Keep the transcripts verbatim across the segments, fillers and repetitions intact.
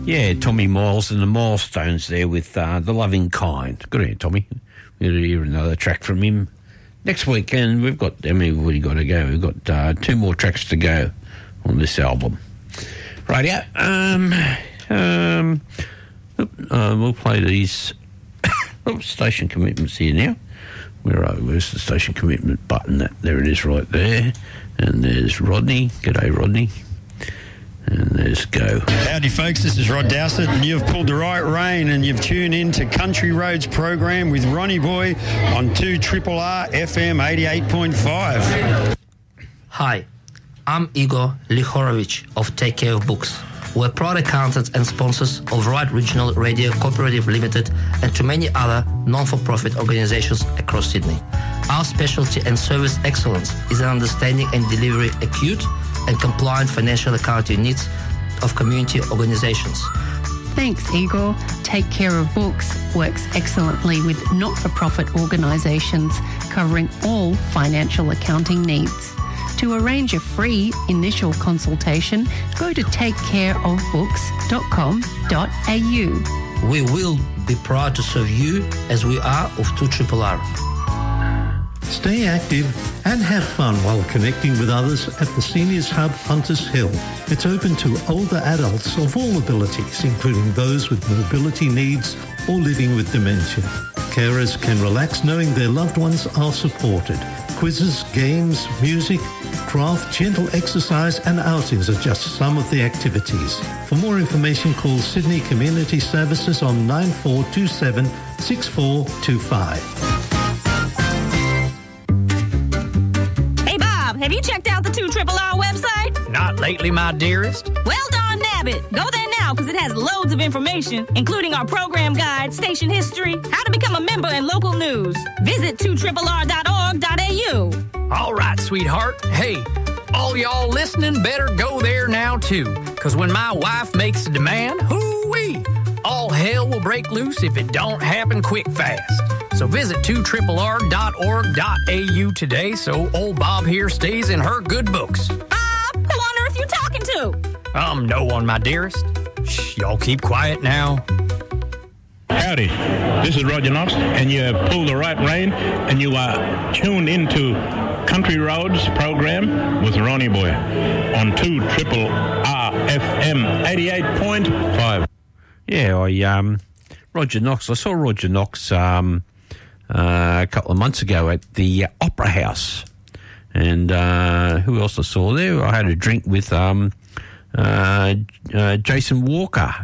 Yeah, Tommy Miles and the Milestones there with uh, The Loving Kind. Good on you, Tommy. We're going to hear another track from him next week, and we've got, I mean, we've got to go. We've got uh, two more tracks to go on this album. Right, yeah. Um, um, uh, we'll play these oh, station commitments here now. Where are we? Where's the station commitment button? That There it is right there. And there's Rodney. G'day, Rodney. And there's go. Howdy, folks. This is Rod Dowsett, and you've pulled the right rein, and you've tuned in to Country Roads program with Ronnie Boy on two R R R F M eighty-eight point five. Hi, I'm Igor Lihorovich of Take Care of Books. We're proud accountants and sponsors of Right Regional Radio Cooperative Limited and to many other non-for-profit organizations across Sydney. Our specialty and service excellence is in understanding and delivering acute and compliant financial accounting needs of community organizations. Thanks, Igor. Take Care of Books works excellently with not-for-profit organisations covering all financial accounting needs. To arrange a free initial consultation, go to take care of books dot com dot a u. We will be proud to serve you as we are of two R R R. Stay active and have fun while connecting with others at the Seniors Hub Hunters Hill. It's open to older adults of all abilities, including those with mobility needs or living with dementia. Carers can relax knowing their loved ones are supported. Quizzes, games, music, craft, gentle exercise and outings are just some of the activities. For more information, call Sydney Community Services on nine four two seven, six four two five. Hey, Bob, have you checked out the two R R R website? Not lately, my dearest. Well done, Nabbit. Go there now because it has loads of information, including our program guide, station history, how to become a member, and local news. Visit two R R R dot org dot a u. All right, sweetheart. Hey, all y'all listening better go there now, too, because when my wife makes a demand, hoo-wee, all hell will break loose if it don't happen quick fast. So visit two R R R dot org dot a u today so old Bob here stays in her good books. Bob, who on earth you talking to? Um, no one, my dearest. Shh, y'all keep quiet now. Howdy, this is Roger Knox, and you have pulled the right rein, and you are tuned into Country Roads program with Ronnie Boy on two R R R F M eighty-eight point five. Yeah, I um, Roger Knox. I saw Roger Knox um, uh, a couple of months ago at the Opera House, and uh, who else I saw there? I had a drink with um, uh, uh, Jason Walker.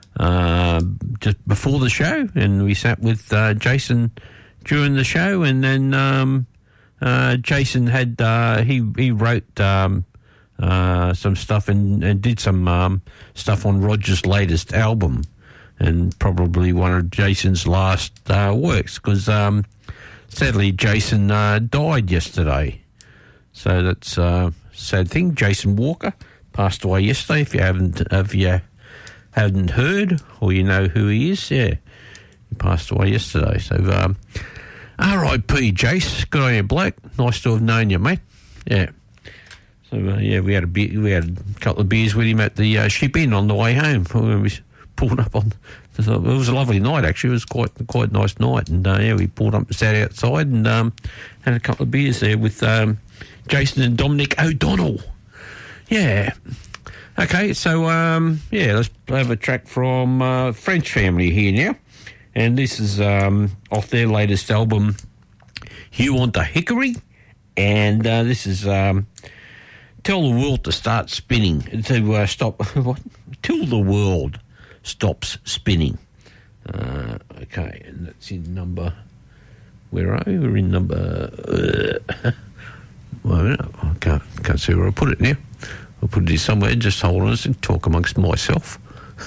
Uh, just before the show, and we sat with uh, Jason during the show, and then um, uh, Jason had uh, he he wrote um, uh, some stuff and, and did some um, stuff on Roger's latest album, and probably one of Jason's last uh, works, because um, sadly Jason uh, died yesterday, so that's a sad thing. Jason Walker passed away yesterday. If you haven't, if you hadn't heard, or you know who he is, yeah, he passed away yesterday. So, um, R I P Jace, good on you, bloke. Nice to have known you, mate. Yeah. So, uh, yeah, we had a beer, we had a couple of beers with him at the uh, Ship Inn on the way home. We pulled up on. It was a lovely night, actually. It was quite quite a nice night, and uh, yeah, we pulled up, sat outside, and um, had a couple of beers there with um, Jason and Dominic O'Donnell. Yeah. Okay, so, um, yeah, let's have a track from uh, French Family here now. And this is um, off their latest album, You Want the Hickory? And uh, this is um, Tell the World to Start Spinning. To uh, stop, what? Till the World Stops Spinning. Uh, okay, and that's in number, where are we? We're in number, uh, well, I can't, can't see where I put it now. I'll put it here somewhere, just hold on and talk amongst myself,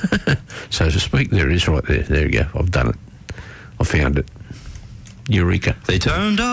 so to speak. There it is right there. There you go. I've done it. I found it. Eureka. They turned up.